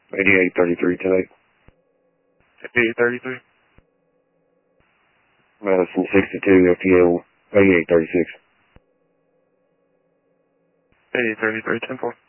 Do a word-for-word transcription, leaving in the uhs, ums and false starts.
eighty-eight thirty-three today. eighty-eight thirty-three? Madison sixty-two, F T L eighty-eight thirty-six. eighty-eight thirty-three, ten four.